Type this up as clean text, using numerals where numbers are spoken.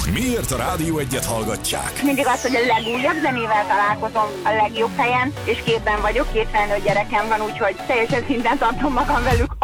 Miért a Rádió Egyet hallgatják? Mindig az, hogy a legújabb zenével találkozom a legjobb helyen, és képben vagyok, 2 felnőtt gyerekem van, úgyhogy teljesen szinten tartom magam velük.